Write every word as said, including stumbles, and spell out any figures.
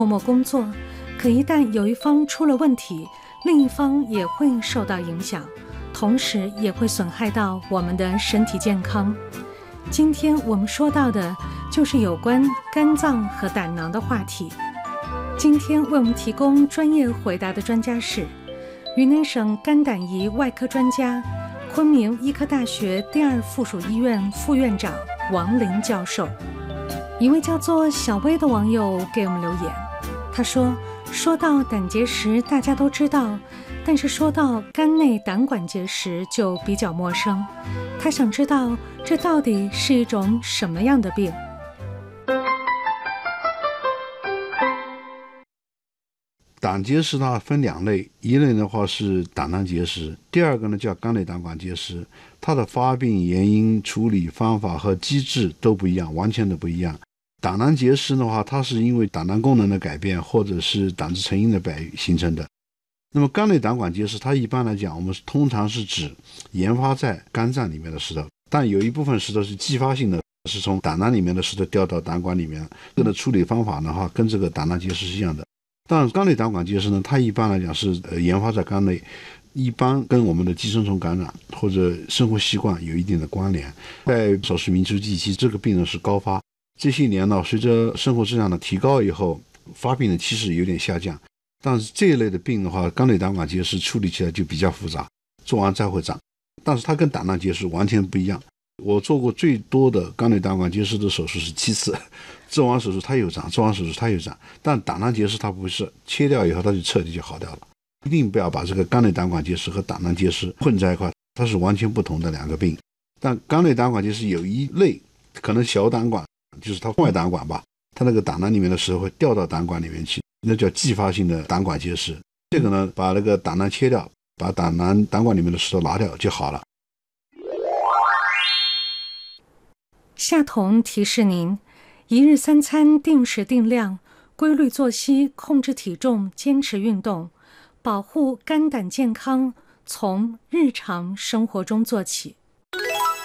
默默工作，可一旦有一方出了问题，另一方也会受到影响，同时也会损害到我们的身体健康。今天我们说到的就是有关肝脏和胆囊的话题。今天为我们提供专业回答的专家是云南省肝胆胰外科专家、昆明医科大学第二附属医院副院长王林教授。一位叫做小薇的网友给我们留言，他说，说到胆结石大家都知道，但是说到肝内胆管结石就比较陌生。他想知道这到底是一种什么样的病。 胆结石呢分两类，一类的话是胆囊结石，第二个呢叫肝内胆管结石。它的发病原因、处理方法和机制都不一样，完全的不一样。胆囊结石的话，它是因为胆囊功能的改变或者是胆汁成因的改形成的。那么肝内胆管结石，它一般来讲，我们通常是指研发在肝脏里面的石头，但有一部分石头是继发性的，是从胆囊里面的石头掉到胆管里面。这个的处理方法的话，跟这个胆囊结石是一样的。但肝内胆管结石呢，它一般来讲是呃研发在肝内，一般跟我们的寄生虫感染或者生活习惯有一定的关联。在少数民族地区，这个病呢是高发。这些年呢，随着生活质量的提高以后，发病的趋势有点下降。但是这一类的病的话，肝内胆管结石处理起来就比较复杂，做完再会长。但是它跟胆囊结石完全不一样。我做过最多的肝内胆管结石的手术是七次，做完手术它有长，做完手术它有长。但胆囊结石它不是，切掉以后它就彻底就好掉了。一定不要把这个肝内胆管结石和胆囊结石混在一块，它是完全不同的两个病。但肝内胆管结石有一类可能小胆管，就是它外胆管吧，它那个胆囊里面的石头会掉到胆管里面去，那叫继发性的胆管结石。这个呢，把那个胆囊切掉，把胆囊胆管里面的石头拿掉就好了。 夏彤提示您，一日三餐定时定量，规律作息，控制体重，坚持运动，保护肝胆健康，从日常生活中做起。